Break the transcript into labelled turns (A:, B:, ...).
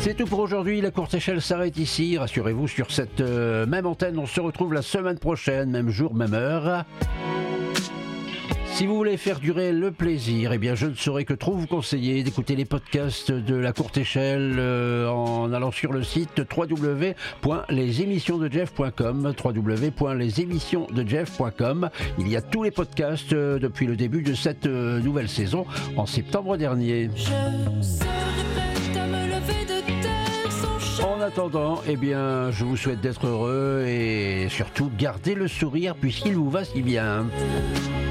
A: C'est tout pour aujourd'hui, la courte échelle s'arrête ici. Rassurez-vous, sur cette même antenne, on se retrouve la semaine prochaine, même jour, même heure. Si vous voulez faire durer le plaisir, eh bien je ne saurais que trop vous conseiller d'écouter les podcasts de la courte échelle en allant sur le site www.lesémissionsdejeff.com www.lesémissionsdejeff.com. Il y a tous les podcasts depuis le début de cette nouvelle saison en septembre dernier. En attendant, eh bien, je vous souhaite d'être heureux et surtout gardez le sourire puisqu'il vous va si bien.